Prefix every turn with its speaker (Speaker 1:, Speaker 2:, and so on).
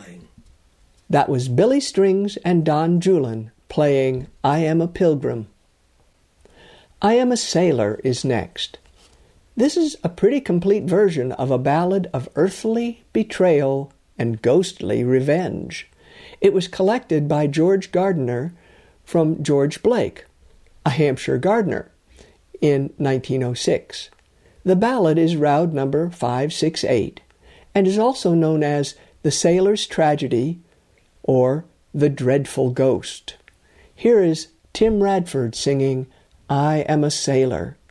Speaker 1: playing?
Speaker 2: That was Billy Strings and Don Julin playing I Am a Pilgrim. I Am a Sailor is next. This is a pretty complete version of a ballad of earthly betrayal and ghostly revenge. It was collected by George Gardner from George Blake, a Hampshire gardener, in 1906. The ballad is Round number 568 and is also known as The Sailor's Tragedy or The Dreadful Ghost. Here is Tim Radford singing I Am a Sailor.